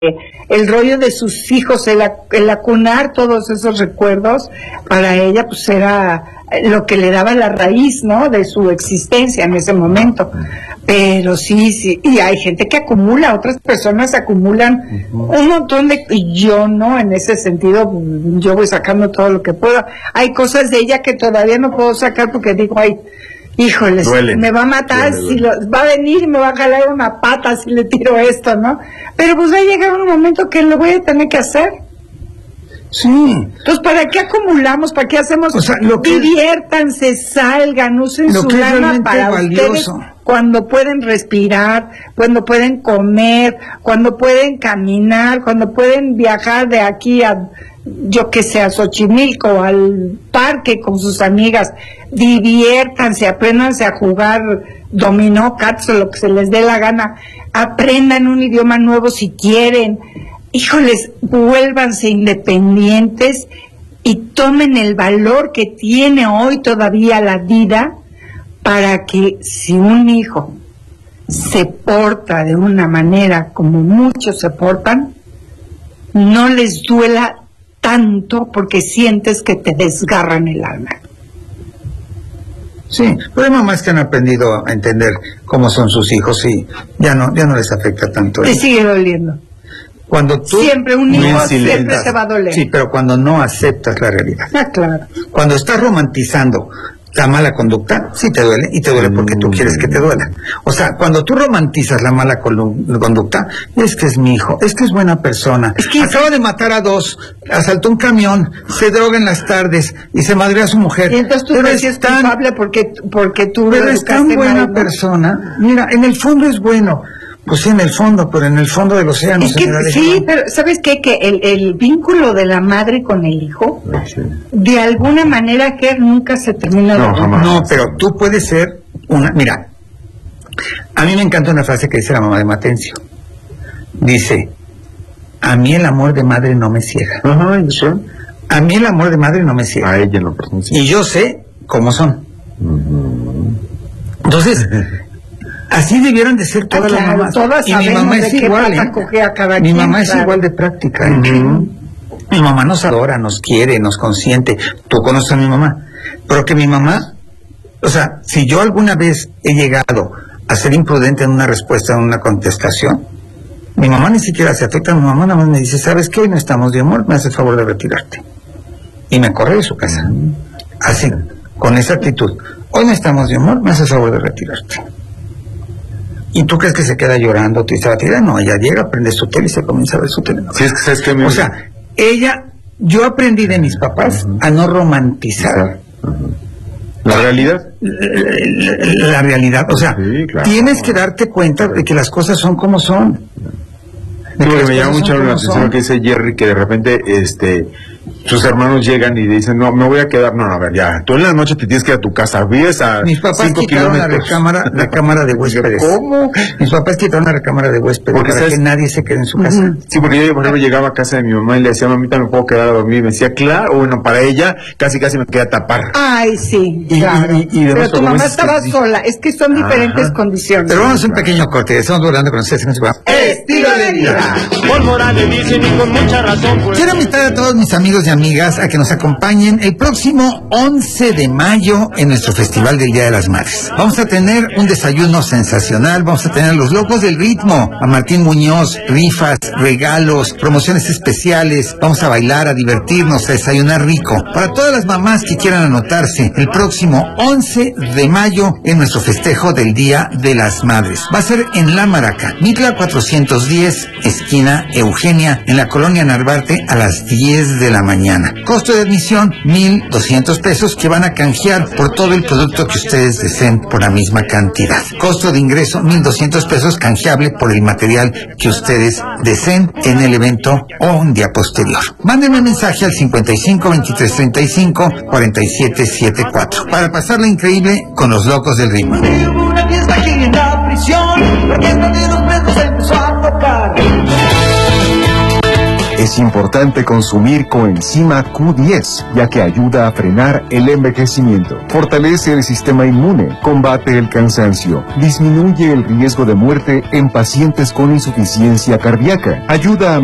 el rollo de sus hijos, el acunar todos esos recuerdos, para ella pues era lo que le daba la raíz, ¿no?, de su existencia en ese momento. Pero sí, y hay gente que acumula, otras personas acumulan un montón de, y yo no, en ese sentido, yo voy sacando todo lo que puedo. Hay cosas de ella que todavía no puedo sacar porque digo, ay, híjoles, me va a matar, va a venir y me va a jalar una pata si le tiro esto, ¿no? Pero pues va a llegar un momento que lo voy a tener que hacer. Sí. Entonces, ¿para qué acumulamos? ¿Para qué hacemos? O sea, diviértanse, salgan, usen su lana para valioso. Ustedes cuando pueden respirar, cuando pueden comer, cuando pueden caminar, cuando pueden viajar de aquí a, yo que sé, a Xochimilco, al parque con sus amigas. Diviértanse, apréndanse a jugar dominó, cats o lo que se les dé la gana. Aprendan un idioma nuevo si quieren. Híjoles, vuélvanse independientes y tomen el valor que tiene hoy todavía la vida, para que si un hijo se porta de una manera como muchos se portan, no les duela tanto porque sientes que te desgarran el alma. Sí, pero hay mamás que han aprendido a entender cómo son sus hijos y ya no les afecta tanto. Te sigue doliendo. Cuando tú siempre un hijo siempre te va a doler. Sí, pero cuando no aceptas la realidad. Ah, claro. Cuando estás romantizando la mala conducta, sí te duele, y te duele porque tú quieres que te duela. O sea, cuando tú romantizas la mala conducta, es que es mi hijo, es que es buena persona, es que acaba de matar a 2, asaltó un camión, se droga en las tardes y se madrea a su mujer. Y entonces tú te sientes culpable porque tú pero es tan buena mal, ¿no? persona. Mira, en el fondo es bueno. Pues sí, en el fondo, pero en el fondo del océano. Es que, sí, pero ¿sabes qué? Que el vínculo de la madre con el hijo, de alguna manera, que nunca se termina de... No, pero tú puedes ser una... Mira, a mí me encanta una frase que dice la mamá de Matencio. Dice, a mí el amor de madre no me ciega. A mí el amor de madre no me ciega. A ella no, perdón. Y yo sé cómo son. Entonces... Así debieron de ser todas las mamás. Todas y mi mamá es igual, mi mamá es igual de práctica. Mi mamá nos adora, nos quiere, nos consiente. Tú conoces a mi mamá. Pero que mi mamá, o sea, si yo alguna vez he llegado a ser imprudente en una respuesta, en una contestación, mi mamá ni siquiera se afecta. Mi mamá nada más me dice, ¿sabes qué? Hoy no estamos de humor, me hace el favor de retirarte. Y me corre de su casa. Así, con esa actitud. Hoy no estamos de humor, me hace el favor de retirarte. ¿Y tú crees que se queda llorando, triste, batida? No, ella llega, prende su tele y se comienza a ver su tele. Sí, es que sabes que o sea, yo aprendí de mis papás a no romantizar. ¿La realidad? La realidad, o sea, sí, claro, tienes que darte cuenta de que las cosas son como son. Me llama mucho la atención que dice Jerry, que de repente sus hermanos llegan y dicen, no, me voy a quedar, no, a ver, ya, tú en la noche te tienes que ir a tu casa, vives a mis papás 5 quitaron kilómetros. la cámara de huéspedes. ¿Cómo? Mis papás quitaron la recámara de huéspedes para que nadie se quede en su casa. Sí, porque yo, por ejemplo, llegaba a casa de mi mamá y le decía, mamita, ¿me puedo quedar a dormir? Y me decía, claro, bueno, para ella casi me queda tapar. Ay, sí, claro. Pero tu mamá estaba sola, es que son diferentes condiciones. Pero vamos a un pequeño corte, estamos hablando con ustedes. Estilo de vida. Por Morales dicen y con mucha razón. Pues. Quiero invitar a todos mis amigos y amigas a que nos acompañen el próximo 11 de mayo en nuestro Festival del Día de las Madres. Vamos a tener un desayuno sensacional, vamos a tener los locos del ritmo, a Martín Muñoz, rifas, regalos, promociones especiales, vamos a bailar, a divertirnos, a desayunar rico. Para todas las mamás que quieran anotarse, el próximo 11 de mayo en nuestro festejo del Día de las Madres. Va a ser en La Maraca, Mitla 410, esquina Eugenia, en la colonia Narvarte, a las 10 de la mañana. Costo de admisión, 1,200 pesos, que van a canjear por todo el producto que ustedes deseen por la misma cantidad. Costo de ingreso, 1,200 pesos, canjeable por el material que ustedes deseen en el evento o un día posterior. Mándenme un mensaje al 55 23 35 47 74 para pasarla increíble con los locos del ritmo. Hubo una fiesta aquí en la prisión, la orquesta de los presos empezó a tocar. Es importante consumir coenzima Q10, ya que ayuda a frenar el envejecimiento, fortalece el sistema inmune, combate el cansancio, disminuye el riesgo de muerte en pacientes con insuficiencia cardíaca, ayuda a